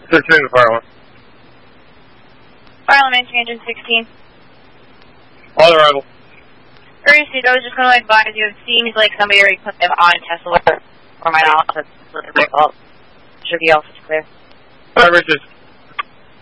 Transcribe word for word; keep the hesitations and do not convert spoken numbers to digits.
thirteen, fire alarm. Fire alarm entry engine sixteen. On arrival. Courtesy, I was just going to advise you, it seems like somebody already put them on Tesla, or my knowledge, that's my fault. Should be all clear. Fire Richards.